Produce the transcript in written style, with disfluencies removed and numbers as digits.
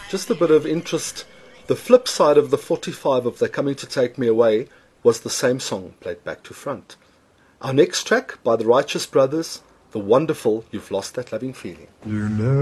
Just a bit of interest. The flip side of the 45 of They're Coming to Take Me Away was the same song played back to front. Our next track by the Righteous Brothers, the wonderful You've Lost That Loving Feeling.